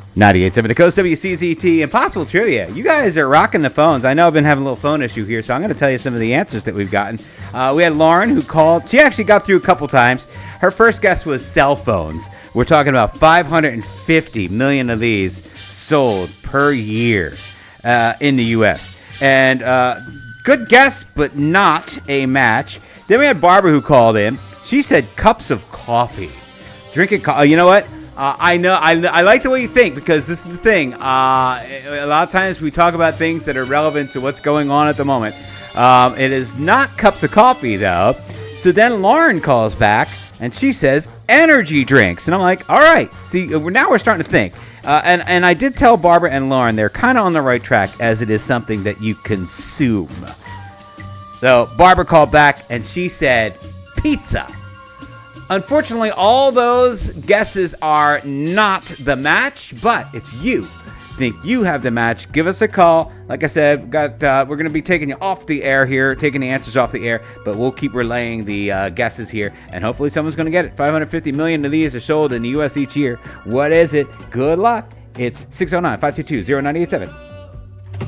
98.7 The Coast, WCZT, Impossible Trivia. You guys are rocking the phones. I know I've been having a little phone issue here, so I'm going to tell you some of the answers that we've gotten. We had Lauren who called. She actually got through a couple times. Her first guess was cell phones. We're talking about 550 million of these sold per year in the U.S. And good guess, but not a match. Then we had Barbara who called in. She said cups of coffee. Drinking coffee. You know what? I know. I like the way you think, because this is the thing. A lot of times we talk about things that are relevant to what's going on at the moment. It is not cups of coffee, though. So then Lauren calls back, and she says energy drinks. And I'm like, all right. See, now we're starting to think. And I did tell Barbara and Lauren they're kind of on the right track, as it is something that you consume. So Barbara called back, and she said pizza. Unfortunately, all those guesses are not the match, but if you think you have the match, give us a call. Like I said, we're going to be taking you off the air here, taking the answers off the air, but we'll keep relaying the guesses here, and hopefully someone's going to get it. 550 million of these are sold in the U.S. each year. What is it? Good luck. It's 609-522-0987.